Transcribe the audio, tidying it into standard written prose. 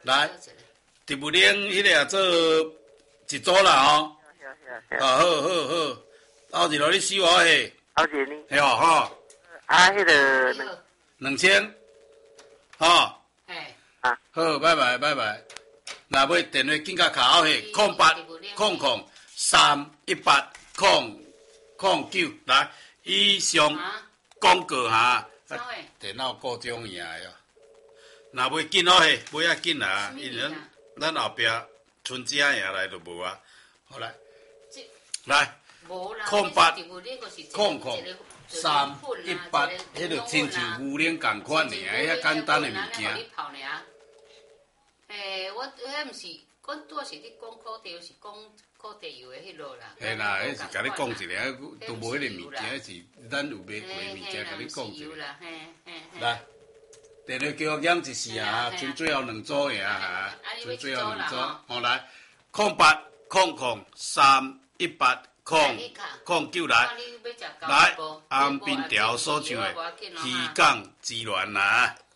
来，植物奶迄个做一组啦吼。好，后日落你收我下。 后日呢？ 系哦吼。 迄个 2000，吼。 哎。 好，拜拜。若要电话紧甲卡后下0800318009来，以上广告哈。电脑各种样的哦。若要紧好下，不要紧啦，因为咱后壁春节下来就无啊。好来0800318009，迄就亲像牛奶共款尔，遐简单的物件。 我迄毋是，阮拄是你讲烤地，是讲烤地油的迄落啦。 嘿啦，迄是甲你讲一下，都无迄个物件，迄是咱有卖过物件，甲你讲一下。来，电话叫我验一次啊，剩最后2组尔啊，剩最后2组。好来，0800318009来，红滨条所唱的鱼港之恋啦。